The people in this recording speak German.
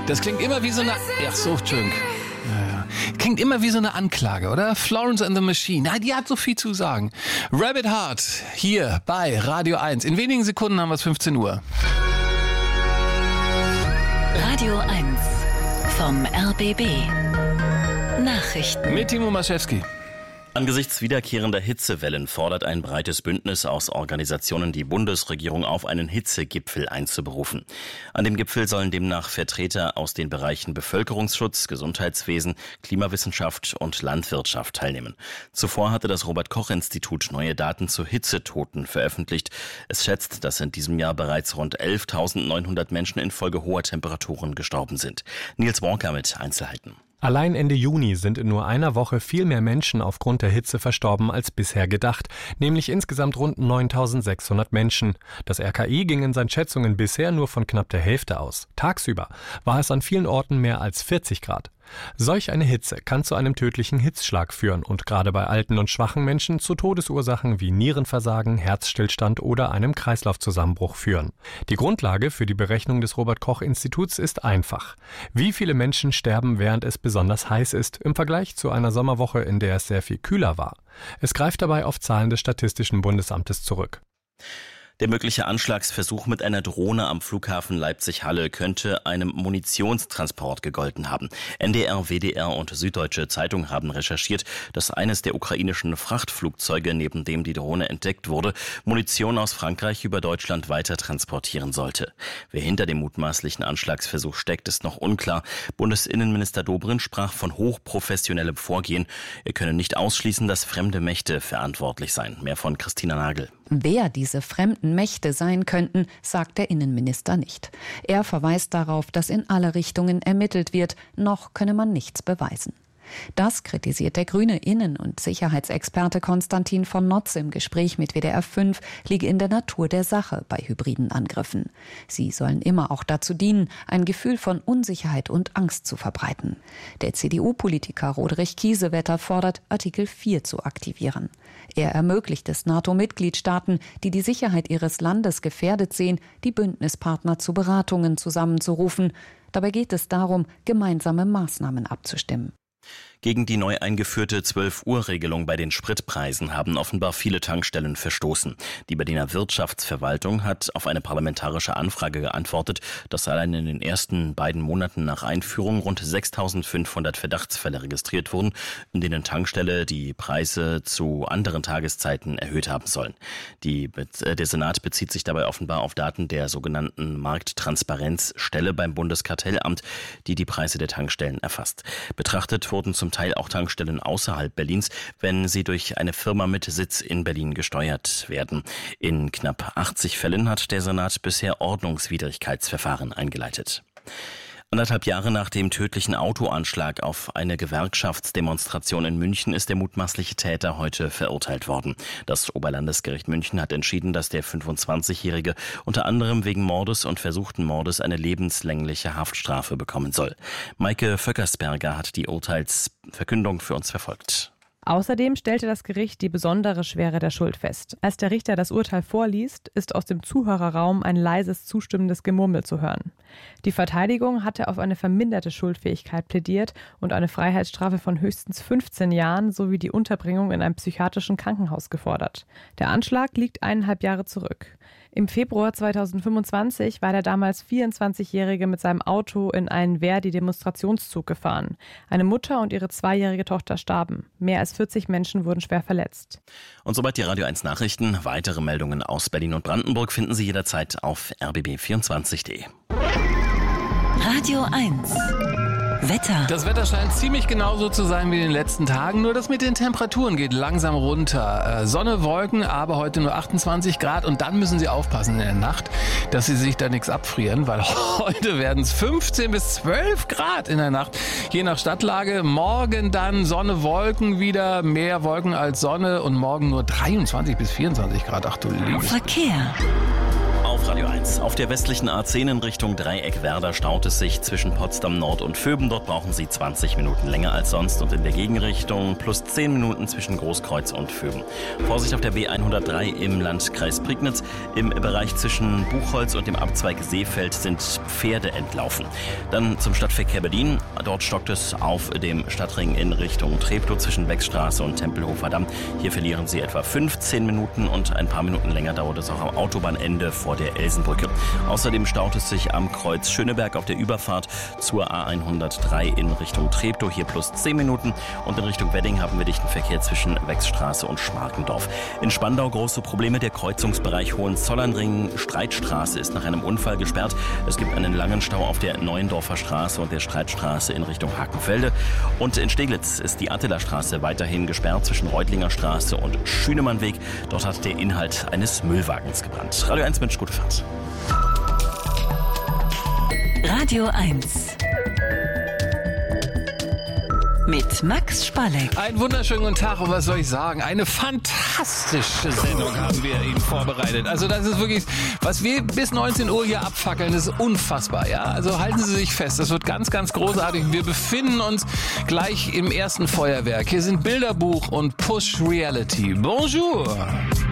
Das klingt immer wie so eine... Ach so, Entschuldigung. Ja. Klingt immer wie so eine Anklage, oder? Florence and the Machine. Na, die hat so viel zu sagen. Rabbit Heart, hier bei Radio 1. In wenigen Sekunden haben wir es 15 Uhr. Radio 1 vom RBB. Nachrichten. Mit Timo Maschewski. Angesichts wiederkehrender Hitzewellen fordert ein breites Bündnis aus Organisationen die Bundesregierung auf, einen Hitzegipfel einzuberufen. An dem Gipfel sollen demnach Vertreter aus den Bereichen Bevölkerungsschutz, Gesundheitswesen, Klimawissenschaft und Landwirtschaft teilnehmen. Zuvor hatte das Robert-Koch-Institut neue Daten zu Hitzetoten veröffentlicht. Es schätzt, dass in diesem Jahr bereits rund 11.900 Menschen infolge hoher Temperaturen gestorben sind. Nils Walker mit Einzelheiten. Allein Ende Juni sind in nur einer Woche viel mehr Menschen aufgrund der Hitze verstorben als bisher gedacht, nämlich insgesamt rund 9.600 Menschen. Das RKI ging in seinen Schätzungen bisher nur von knapp der Hälfte aus. Tagsüber war es an vielen Orten mehr als 40 Grad. Solch eine Hitze kann zu einem tödlichen Hitzschlag führen und gerade bei alten und schwachen Menschen zu Todesursachen wie Nierenversagen, Herzstillstand oder einem Kreislaufzusammenbruch führen. Die Grundlage für die Berechnung des Robert-Koch-Instituts ist einfach. Wie viele Menschen sterben, während es besonders heiß ist, im Vergleich zu einer Sommerwoche, in der es sehr viel kühler war? Es greift dabei auf Zahlen des Statistischen Bundesamtes zurück. Der mögliche Anschlagsversuch mit einer Drohne am Flughafen Leipzig-Halle könnte einem Munitionstransport gegolten haben. NDR, WDR und Süddeutsche Zeitung haben recherchiert, dass eines der ukrainischen Frachtflugzeuge, neben dem die Drohne entdeckt wurde, Munition aus Frankreich über Deutschland weiter transportieren sollte. Wer hinter dem mutmaßlichen Anschlagsversuch steckt, ist noch unklar. Bundesinnenminister Dobrindt sprach von hochprofessionellem Vorgehen. Er könne nicht ausschließen, dass fremde Mächte verantwortlich seien. Mehr von Christina Nagel. Wer diese fremden Mächte sein könnten, sagt der Innenminister nicht. Er verweist darauf, dass in alle Richtungen ermittelt wird, noch könne man nichts beweisen. Das kritisiert der grüne Innen- und Sicherheitsexperte Konstantin von Notz im Gespräch mit WDR 5, liege in der Natur der Sache bei hybriden Angriffen. Sie sollen immer auch dazu dienen, ein Gefühl von Unsicherheit und Angst zu verbreiten. Der CDU-Politiker Roderich Kiesewetter fordert, Artikel 4 zu aktivieren. Er ermöglicht es NATO-Mitgliedstaaten, die die Sicherheit ihres Landes gefährdet sehen, die Bündnispartner zu Beratungen zusammenzurufen. Dabei geht es darum, gemeinsame Maßnahmen abzustimmen. Gegen die neu eingeführte 12-Uhr-Regelung bei den Spritpreisen haben offenbar viele Tankstellen verstoßen. Die Berliner Wirtschaftsverwaltung hat auf eine parlamentarische Anfrage geantwortet, dass allein in den ersten beiden Monaten nach Einführung rund 6.500 Verdachtsfälle registriert wurden, in denen Tankstelle die Preise zu anderen Tageszeiten erhöht haben sollen. Der Senat bezieht sich dabei offenbar auf Daten der sogenannten Markttransparenzstelle beim Bundeskartellamt, die die Preise der Tankstellen erfasst. Betrachtet wurden zum Teil auch Tankstellen außerhalb Berlins, wenn sie durch eine Firma mit Sitz in Berlin gesteuert werden. In knapp 80 Fällen hat der Senat bisher Ordnungswidrigkeitsverfahren eingeleitet. 1,5 Jahre nach dem tödlichen Autoanschlag auf eine Gewerkschaftsdemonstration in München ist der mutmaßliche Täter heute verurteilt worden. Das Oberlandesgericht München hat entschieden, dass der 25-Jährige unter anderem wegen Mordes und versuchten Mordes eine lebenslängliche Haftstrafe bekommen soll. Maike Vöckersberger hat die Urteilsverkündung für uns verfolgt. Außerdem stellte das Gericht die besondere Schwere der Schuld fest. Als der Richter das Urteil vorliest, ist aus dem Zuhörerraum ein leises, zustimmendes Gemurmel zu hören. Die Verteidigung hatte auf eine verminderte Schuldfähigkeit plädiert und eine Freiheitsstrafe von höchstens 15 Jahren sowie die Unterbringung in einem psychiatrischen Krankenhaus gefordert. Der Anschlag liegt 1,5 Jahre zurück. Im Februar 2025 war der damals 24-Jährige mit seinem Auto in einen Verdi-Demonstrationszug gefahren. Eine Mutter und ihre 2-jährige Tochter starben. Mehr als 40 Menschen wurden schwer verletzt. Und soweit die Radio 1 Nachrichten. Weitere Meldungen aus Berlin und Brandenburg finden Sie jederzeit auf rbb24.de. Radio 1 Wetter. Das Wetter scheint ziemlich genauso zu sein wie in den letzten Tagen, nur das mit den Temperaturen geht langsam runter. Sonne, Wolken, aber heute nur 28 Grad und dann müssen Sie aufpassen in der Nacht, dass Sie sich da nichts abfrieren, weil heute werden es 15 bis 12 Grad in der Nacht, je nach Stadtlage. Morgen dann Sonne, Wolken wieder, mehr Wolken als Sonne und morgen nur 23 bis 24 Grad. Ach du Liebe. Verkehr. auf Radio 1. Auf der westlichen A10 in Richtung Dreieck-Werder staut es sich zwischen Potsdam Nord und Vöben. Dort brauchen Sie 20 Minuten länger als sonst und in der Gegenrichtung plus 10 Minuten zwischen Großkreuz und Vöben. Vorsicht auf der B103 im Landkreis Prignitz. Im Bereich zwischen Buchholz und dem Abzweig Seefeld sind Pferde entlaufen. Dann zum Stadtverkehr Berlin. Dort stockt es auf dem Stadtring in Richtung Treptow zwischen Beckstraße und Tempelhofer Damm. Hier verlieren Sie etwa 15 Minuten und ein paar Minuten länger dauert es auch am Autobahnende vor der Elsenbrücke. Außerdem staut es sich am Kreuz Schöneberg auf der Überfahrt zur A103 in Richtung Treptow. Hier plus 10 Minuten und in Richtung Wedding haben wir dichten Verkehr zwischen Wechsstraße und Schmarkendorf. In Spandau große Probleme. Der Kreuzungsbereich Hohenzollernring Streitstraße ist nach einem Unfall gesperrt. Es gibt einen langen Stau auf der Neuendorfer Straße und der Streitstraße in Richtung Hakenfelde. Und in Steglitz ist die Attila-Straße weiterhin gesperrt zwischen Reutlinger Straße und Schünemannweg. Dort hat der Inhalt eines Müllwagens gebrannt. Radio 1 Mensch, gute Fahrt. Radio 1 mit Max Spalleck. Einen wunderschönen guten Tag und was soll ich sagen? Eine fantastische Sendung haben wir Ihnen vorbereitet. Also das ist wirklich, was wir bis 19 Uhr hier abfackeln, das ist unfassbar. Ja? Also halten Sie sich fest, das wird ganz, ganz großartig. Wir befinden uns gleich im ersten Feuerwerk. Hier sind Bilderbuch und Push Reality. Bonjour!